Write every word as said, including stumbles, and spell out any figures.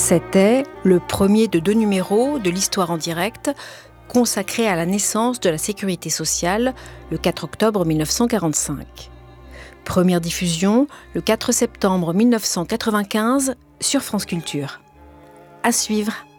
C'était le premier de deux numéros de l'Histoire en direct, consacré à la naissance de la Sécurité sociale le quatre octobre mille neuf cent quarante-cinq. Première diffusion le quatre septembre mille neuf cent quatre-vingt-quinze sur France Culture. À suivre.